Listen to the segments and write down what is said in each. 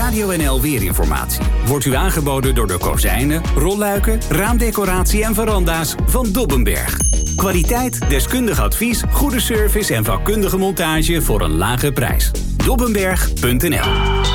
Radio NL Weerinformatie wordt u aangeboden door de kozijnen, rolluiken, raamdecoratie en veranda's van Dobbenberg. Kwaliteit, deskundig advies, goede service en vakkundige montage voor een lage prijs. Dobbenberg.nl.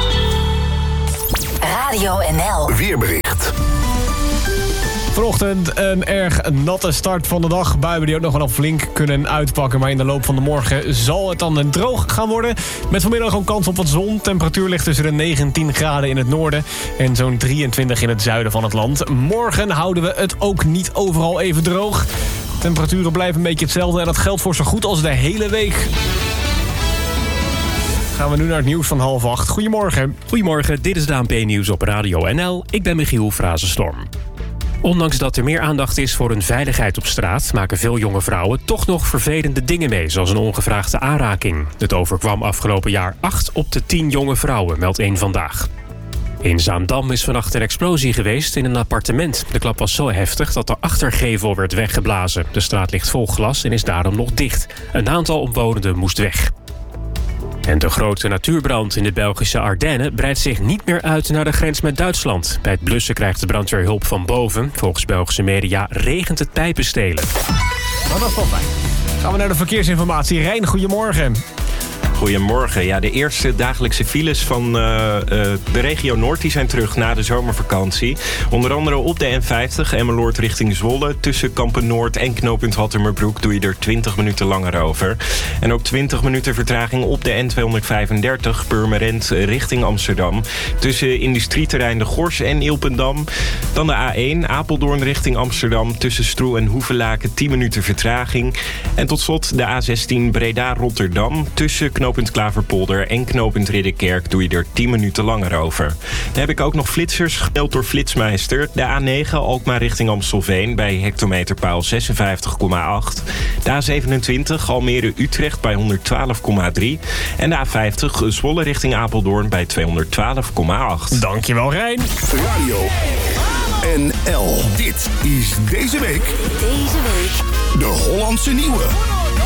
Radio NL. Weerbericht. Vanochtend een erg natte start van de dag. Buien die ook nog wel flink kunnen uitpakken. Maar in de loop van de morgen zal het dan droog gaan worden. Met vanmiddag ook kans op wat zon. Temperatuur ligt tussen de 19 graden in het noorden en zo'n 23 in het zuiden van het land. Morgen houden we het ook niet overal even droog. Temperaturen blijven een beetje hetzelfde en dat geldt voor zo goed als de hele week. Gaan we nu naar het nieuws van 7:30. Goedemorgen. Goedemorgen, dit is de ANP-nieuws op Radio NL. Ik ben Michiel Frazenstorm. Ondanks dat er meer aandacht is voor hun veiligheid op straat, maken veel jonge vrouwen toch nog vervelende dingen mee, zoals een ongevraagde aanraking. Het overkwam afgelopen jaar 8 op de 10 jonge vrouwen, meldt 1 Vandaag. In Zaandam is vannacht een explosie geweest in een appartement. De klap was zo heftig dat de achtergevel werd weggeblazen. De straat ligt vol glas en is daarom nog dicht. Een aantal omwonenden moest weg. En de grote natuurbrand in de Belgische Ardennen breidt zich niet meer uit naar de grens met Duitsland. Bij het blussen krijgt de brandweer hulp van boven. Volgens Belgische media regent het pijpenstelen. Nou, dat is wel fijn. Gaan we naar de verkeersinformatie. Rijn, goedemorgen. Goedemorgen. Ja, de eerste dagelijkse files van de regio Noord die zijn terug na de zomervakantie. Onder andere op de N50 Emmeloord richting Zwolle. Tussen Kampen Noord en knooppunt Hattemerbroek doe je er 20 minuten langer over. En ook 20 minuten vertraging op de N235 Purmerend richting Amsterdam. Tussen industrieterrein De Gors en Ilpendam. Dan de A1 Apeldoorn richting Amsterdam. Tussen Stroe en Hoevelaken 10 minuten vertraging. En tot slot de A16 Breda-Rotterdam. Tussen knooppunt Klaverpolder en knooppunt Ridderkerk doe je er 10 minuten langer over. Dan heb ik ook nog flitsers gemeld door Flitsmeister. De A9 Alkmaar richting Amstelveen bij hectometerpaal 56,8. De A27 Almere-Utrecht bij 112,3. En de A50 Zwolle richting Apeldoorn bij 212,8. Dankjewel, Rijn. Radio NL. Dit is deze week de Hollandse Nieuwe.